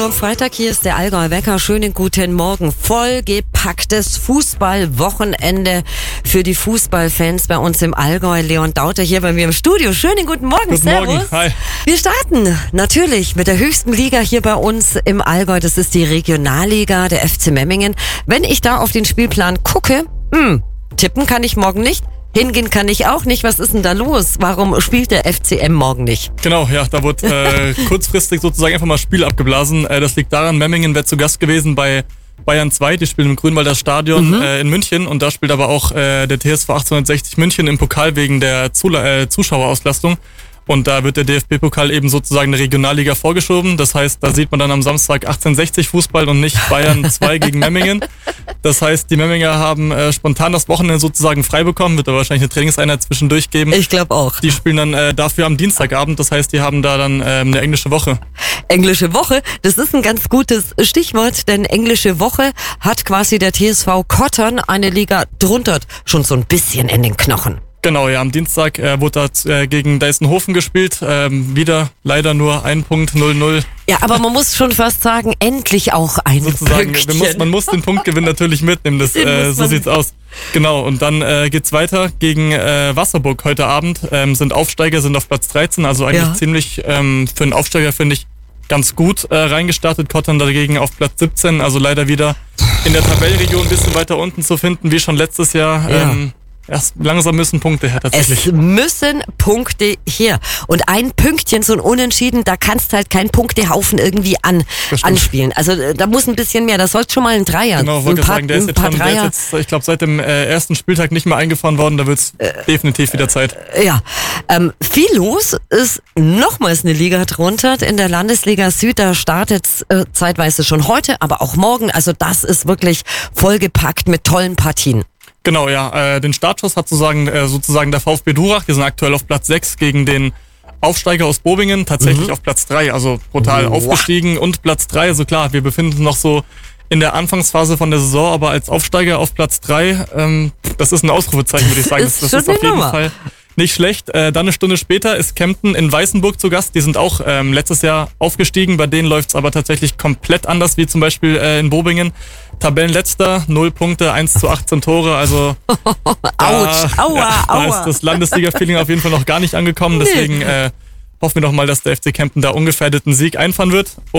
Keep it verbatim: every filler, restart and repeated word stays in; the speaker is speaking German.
Nur am Freitag, hier ist der Allgäuer Wecker. Schönen guten Morgen. Vollgepacktes Fußballwochenende für die Fußballfans bei uns im Allgäu. Leon Dauter hier bei mir im Studio. Schönen guten Morgen. Guten Servus. Morgen. Hi. Wir starten natürlich mit der höchsten Liga hier bei uns im Allgäu. Das ist die Regionalliga, der F C Memmingen. Wenn ich da auf den Spielplan gucke, mh, tippen kann ich morgen nicht. Hingehen kann ich auch nicht. Was ist denn da los? Warum spielt der F C M morgen nicht? Genau, ja, da wurde äh, kurzfristig sozusagen einfach mal Spiel abgeblasen. Äh, das liegt daran, Memmingen wäre zu Gast gewesen bei Bayern zwei. Die spielen im Grünwalder Stadion mhm. äh, in München. Und da spielt aber auch äh, der T S V achtzehnhundertsechzig München im Pokal wegen der Zula- äh, Zuschauerauslastung. Und da wird der D F B-Pokal eben sozusagen der Regionalliga vorgeschoben. Das heißt, da sieht man dann am Samstag achtzehnhundertsechzig Fußball und nicht Bayern zwei gegen Memmingen. Das heißt, die Memminger haben äh, spontan das Wochenende sozusagen frei bekommen. Wird aber wahrscheinlich eine Trainingseinheit zwischendurch geben. Ich glaube auch. Die spielen dann äh, dafür am Dienstagabend. Das heißt, die haben da dann äh, eine englische Woche. Englische Woche, das ist ein ganz gutes Stichwort, denn englische Woche hat quasi der T S V Kottern eine Liga drunter schon so ein bisschen in den Knochen. Genau, ja, am Dienstag äh, wurde da äh, gegen Deisenhofen gespielt. Ähm, wieder leider nur ein Punkt, null null. Ja, aber man muss schon fast sagen, endlich auch ein Sozusagen, Pünktchen. muss, man muss den Punktgewinn natürlich mitnehmen, das, äh, so sieht's aus. Genau, und dann äh, geht's weiter gegen äh, Wasserburg heute Abend. Ähm, sind Aufsteiger, sind auf Platz dreizehn, also eigentlich ja. ziemlich ähm, für einen Aufsteiger, finde ich, ganz gut äh, reingestartet. Kottern dagegen auf Platz siebzehn, also leider wieder in der Tabellenregion ein bisschen weiter unten zu finden, wie schon letztes Jahr. Ja. Ähm, Erst langsam müssen Punkte her, tatsächlich. Es müssen Punkte her. Und ein Pünktchen, so ein Unentschieden, da kannst halt keinen Punktehaufen irgendwie an, anspielen. Also da muss ein bisschen mehr, das sollte schon mal ein Dreier. Genau, wollte ich sagen, der ist jetzt schon, der ist jetzt, ich glaube, seit dem äh, ersten Spieltag nicht mehr eingefahren worden, da wird's äh, definitiv wieder Zeit. Äh, ja, ähm, viel los ist nochmals eine Liga drunter. In der Landesliga Süd, da startet äh, zeitweise schon heute, aber auch morgen. Also das ist wirklich vollgepackt mit tollen Partien. Genau, ja. Äh, den Startschuss hat sozusagen, äh, sozusagen der VfB Durach. Die sind aktuell auf Platz sechs gegen den Aufsteiger aus Bobingen. Tatsächlich mhm. auf Platz drei, also brutal wow. aufgestiegen. Und Platz drei, also klar, wir befinden uns noch so in der Anfangsphase von der Saison, aber als Aufsteiger auf Platz drei, ähm, das ist ein Ausrufezeichen, würde ich sagen. Das, das ist auf jeden Fall nicht schlecht. Äh, dann eine Stunde später ist Kempten in Weißenburg zu Gast. Die sind auch ähm, letztes Jahr aufgestiegen. Bei denen läuft's aber tatsächlich komplett anders, wie zum Beispiel äh, in Bobingen. Tabellenletzter, null Punkte, eins zu achtzehn Tore. Also Autsch, da, aua, ja, da aua. ist das Landesliga-Feeling auf jeden Fall noch gar nicht angekommen. Deswegen äh, hoffen wir doch mal, dass der F C Kempten da ungefährdeten Sieg einfahren wird.